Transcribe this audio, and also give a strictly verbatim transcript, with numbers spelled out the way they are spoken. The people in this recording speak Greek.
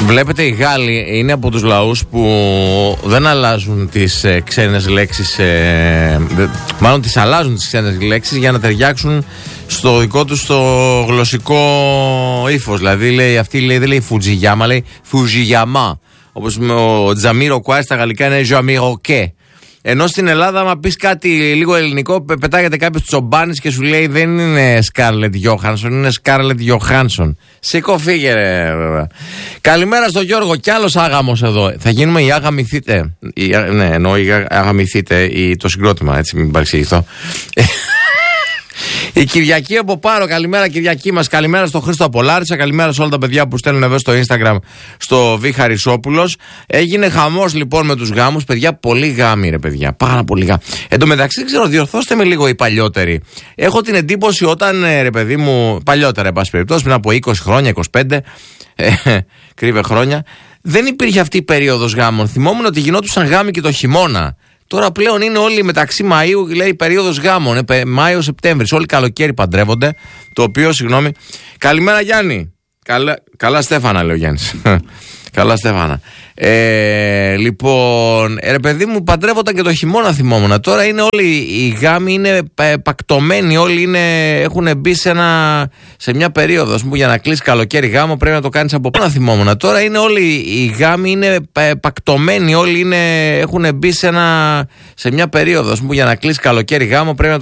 Βλέπετε, οι Γάλλοι είναι από τους λαούς που δεν αλλάζουν τις ε, ξένες λέξεις, ε, δε, μάλλον τις αλλάζουν τις ξένες λέξεις για να ταιριάξουν στο δικό τους το γλωσσικό ύφος. Δηλαδή, λέει, αυτή λέει, δεν λέει Φουτζιγιάμα, λέει Φουτζιγιαμά. Όπως ο Τζαμίροκουάι στα γαλλικά είναι Ζαμίροκέ. Ενώ στην Ελλάδα, άμα πεις κάτι λίγο ελληνικό, πετάγεται κάποιος τσομπάνης και σου λέει δεν είναι Σκάρλετ Γιόχανσον, είναι Σκάρλετ Γιοχάνσον. Σήκω, φύγε ρε. Καλημέρα στο Γιώργο, κι άλλος άγαμος εδώ. Θα γίνουμε οι άγαμηθείτε. Η, ναι, εννοώ οι άγαμηθείτε, το συγκρότημα, έτσι μην παρεξηγηθώ. Η Κυριακή από Πάρο, καλημέρα Κυριακή μας, καλημέρα στο Χρήστο από Λάρισα, καλημέρα σε όλα τα παιδιά που στέλνουν εδώ στο Instagram, στο Β. Χαρισόπουλος. Έγινε χαμός λοιπόν με τους γάμους, παιδιά, πολύ γάμοι ρε παιδιά, πάρα πολύ γάμοι. Εν τω μεταξύ, δεν ξέρω, διορθώστε με λίγο οι παλιότεροι. Έχω την εντύπωση όταν ρε παιδί μου, παλιότερα εν πάση περιπτώσει, πριν από είκοσι χρόνια, είκοσι πέντε, ε, κρύβε χρόνια, δεν υπήρχε αυτή η περίοδος γάμων. Θυμόμουν ότι γινόντουσαν γάμοι και το χειμώνα. Τώρα πλέον είναι όλοι μεταξύ Μαΐου, λέει περίοδος γάμων, ε, Μάιο-Σεπτέμβρης. Όλοι καλοκαίρι παντρεύονται. Το οποίο, συγγνώμη. Καλημέρα Γιάννη. Καλά, καλά Στέφανα, λέει ο Γιάννης. Καλά Στέφανα. Ε, λοιπόν, ρε παιδί μου, παντρεύονταν και το χειμώνα, θυμόμουν. Τώρα είναι όλοι οι γάμοι είναι πακτωμένοι, όλοι είναι, έχουν μπει σε, ένα, σε μια περίοδο. Ας πούμε, για να κλείσει καλοκαίρι γάμο πρέπει να το κάνεις από πάνω, θυμόμουν. Τώρα είναι όλοι οι γάμοι είναι πακτωμένοι, όλοι είναι, έχουν μπει σε, ένα, σε μια περίοδο. Ας πούμε, για να κλείσει καλοκαίρι γάμο πρέπει να το